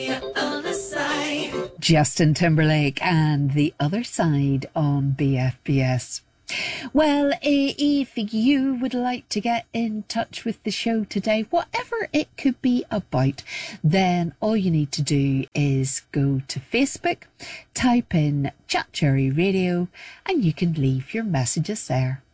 Other side. Justin Timberlake and The Other Side on BFBS. Well, if you would like to get in touch with the show today, whatever it could be about, then all you need to do is go to Facebook, type in Chat Cherry Radio, and you can leave your messages there.